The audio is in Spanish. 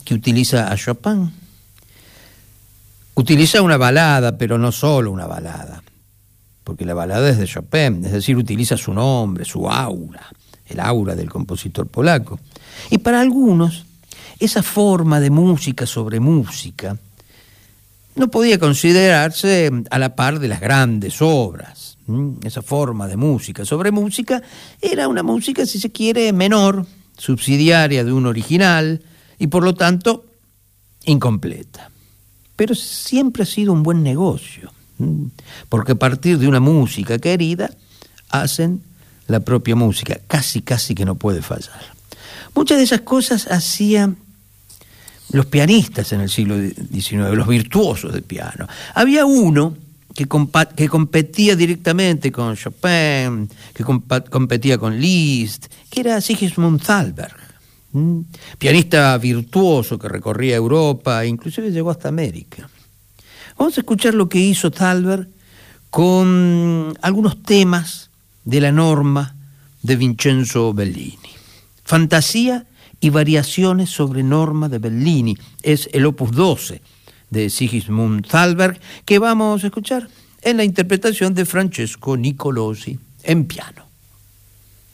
que utiliza a Chopin. Utiliza una balada, pero no solo una balada, porque la balada es de Chopin, es decir, utiliza su nombre, su aura, el aura del compositor polaco. Y para algunos, esa forma de música sobre música no podía considerarse a la par de las grandes obras. Esa forma de música sobre música era una música, si se quiere, menor, subsidiaria de un original y por lo tanto incompleta. Pero siempre ha sido un buen negocio, porque a partir de una música querida hacen la propia música, casi que no puede fallar. Muchas de esas cosas hacían los pianistas en el siglo XIX, los virtuosos del piano. Había uno que competía directamente con Chopin, que competía con Liszt, que era Sigismund Thalberg, pianista virtuoso que recorría Europa e inclusive llegó hasta América. Vamos a escuchar lo que hizo Thalberg con algunos temas de la Norma de Vincenzo Bellini. Fantasía y variaciones sobre Norma de Bellini. Es el opus 12 de Sigismund Thalberg que vamos a escuchar en la interpretación de Francesco Nicolosi en piano.